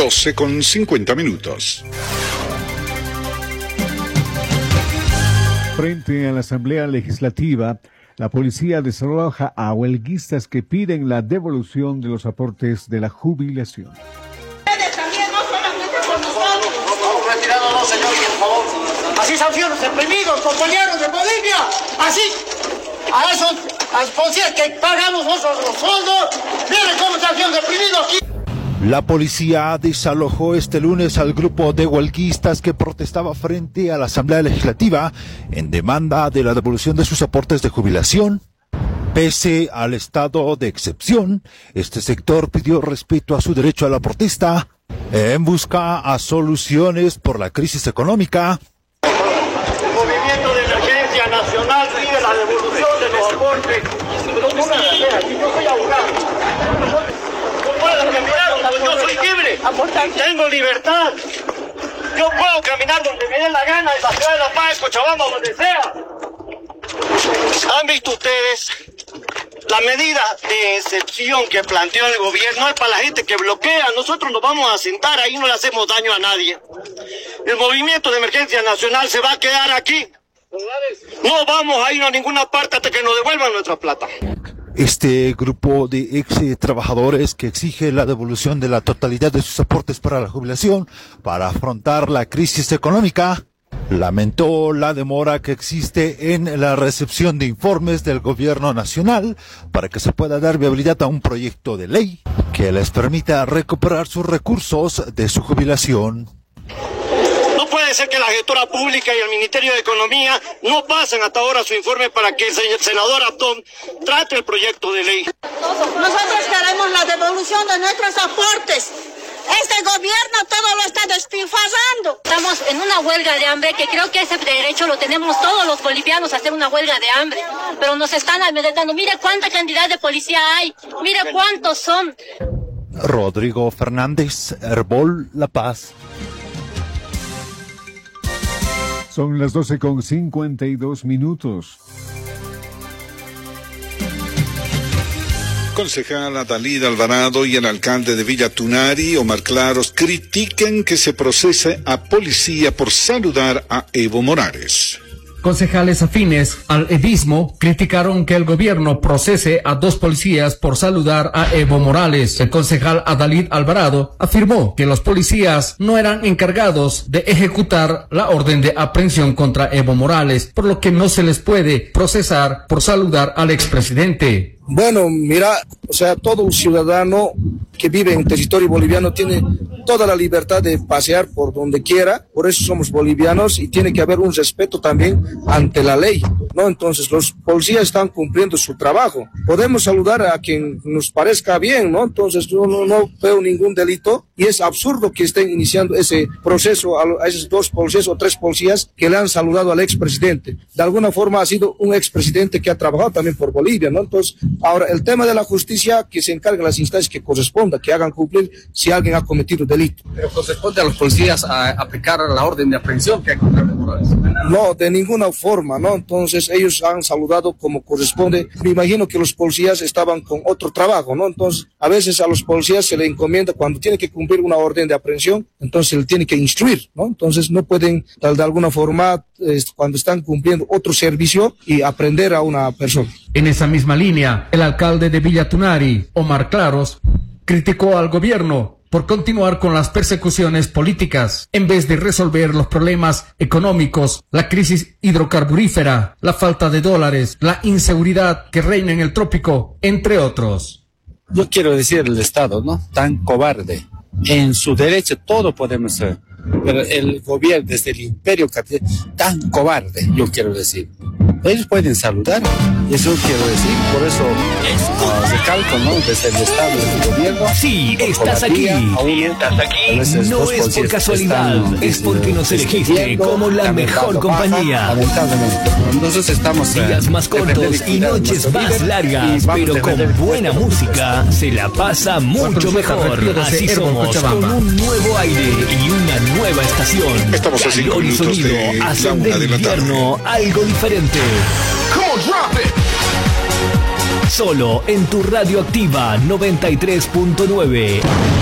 12:50. Frente a la Asamblea Legislativa, la policía desaloja a huelguistas que piden la devolución de los aportes de la jubilación. También, no solamente por nosotros. Retirado, no, señor, por favor. Así sancionan reprimidos, compañeros de Bolivia. Así. A esos policías que pagamos nosotros los sueldos. Miren cómo están siendo reprimidos aquí. La policía desalojó este lunes al grupo de huelguistas que protestaba frente a la Asamblea Legislativa en demanda de la devolución de sus aportes de jubilación. Pese al estado de excepción, este sector pidió respeto a su derecho a la protesta en busca a soluciones por la crisis económica. El movimiento de emergencia nacional pide la devolución de los aportes. Yo soy abogado. Yo soy libre, tengo libertad. Yo puedo caminar donde me dé la gana, en la ciudad de La Paz, Cochabamba, donde sea. ¿Han visto ustedes la medida de excepción que planteó el gobierno? Es para la gente que bloquea. Nosotros nos vamos a sentar ahí, no le hacemos daño a nadie. El movimiento de emergencia nacional se va a quedar aquí. No vamos a ir a ninguna parte hasta que nos devuelvan nuestra plata. Este grupo de ex trabajadores que exige la devolución de la totalidad de sus aportes para la jubilación para afrontar la crisis económica lamentó la demora que existe en la recepción de informes del gobierno nacional para que se pueda dar viabilidad a un proyecto de ley que les permita recuperar sus recursos de su jubilación. No puede ser que la gestora pública y el Ministerio de Economía no pasen hasta ahora su informe para que el senador Abdón trate el proyecto de ley. Nosotros queremos la devolución de nuestros aportes. Este gobierno todo lo está despilfarrando. Estamos en una huelga de hambre, que creo que ese derecho lo tenemos todos los bolivianos, a hacer una huelga de hambre. Pero nos están amedrentando. Mire cuánta cantidad de policía hay. Mire cuántos son. Rodrigo Fernández, Herbol, La Paz. Son las 12:52. Concejal Adalid Alvarado y el alcalde de Villa Tunari, Omar Claros, critican que se procese a policía por saludar a Evo Morales. Concejales afines al edismo criticaron que el gobierno procese a 2 policías por saludar a Evo Morales. El concejal Adalid Alvarado afirmó que los policías no eran encargados de ejecutar la orden de aprehensión contra Evo Morales, por lo que no se les puede procesar por saludar al expresidente. Bueno, mira, o sea, todo ciudadano que vive en territorio boliviano tiene toda la libertad de pasear por donde quiera, por eso somos bolivianos y tiene que haber un respeto también ante la ley, ¿no? Entonces los policías están cumpliendo su trabajo. Podemos saludar a quien nos parezca bien, ¿no? Entonces yo no veo ningún delito y es absurdo que estén iniciando ese proceso a esos 2 policías o 3 policías que le han saludado al expresidente. De alguna forma ha sido un expresidente que ha trabajado también por Bolivia, ¿no? Entonces, ahora, el tema de la justicia, que se encarguen las instancias que corresponda, que hagan cumplir si alguien ha cometido delito. ¿Pero corresponde a los policías a aplicar la orden de aprehensión que hay contra Evo Morales? No, de ninguna forma, ¿no? Entonces, ellos han saludado como corresponde. Me imagino que los policías estaban con otro trabajo, ¿no? Entonces, a veces a los policías se les encomienda cuando tiene que cumplir una orden de aprehensión, entonces se le tiene que instruir, ¿no? Entonces, no pueden, de alguna forma, cuando están cumpliendo otro servicio y aprender a una persona. En esa misma línea, el alcalde de Villa Tunari, Omar Claros, criticó al gobierno por continuar con las persecuciones políticas en vez de resolver los problemas económicos, la crisis hidrocarburífera, la falta de dólares, la inseguridad que reina en el trópico, entre otros. Yo quiero decir el Estado, ¿no? Tan cobarde. En su derecho todo podemos ser, pero el gobierno desde el imperio capitalista tan cobarde, yo quiero decir. Ellos pueden saludar, eso quiero decir, por eso recalco, ¿no? Desde el Estado, desde el gobierno. Sí, estás aquí. Sí, estás aquí. No es por casualidad, es porque nos elegiste como la mejor compañía. Lamentablemente. Entonces estamos... días más cortos y noches más largas, pero con buena música se la pasa mucho mejor. Así somos, con un nuevo aire y una nueva estación. Estamos a 5 minutos de la 1 de la tarde. Algo diferente. Solo en tu Radioactiva 93.9.